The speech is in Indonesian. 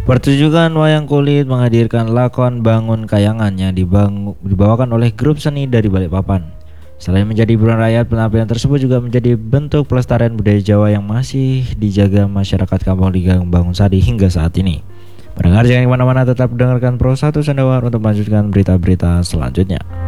Pertunjukan wayang kulit menghadirkan lakon Bangun Kayangan yang dibawakan oleh grup seni dari Balikpapan. Selain menjadi hiburan rakyat, penampilan tersebut juga menjadi bentuk pelestarian budaya Jawa yang masih dijaga masyarakat Kampung Ligang Bangunsari hingga saat ini. Pendengar jangan kemana-mana, tetap dengarkan Pro 1 Sandawar untuk melanjutkan berita-berita selanjutnya.